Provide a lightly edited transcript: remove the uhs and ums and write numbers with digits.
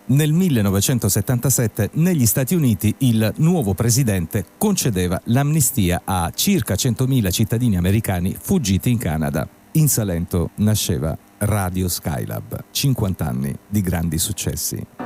Nel 1977 negli Stati Uniti il nuovo presidente concedeva l'amnistia a circa 100.000 cittadini americani fuggiti in Canada. In Salento nasceva Radio Skylab, 50 anni di grandi successi.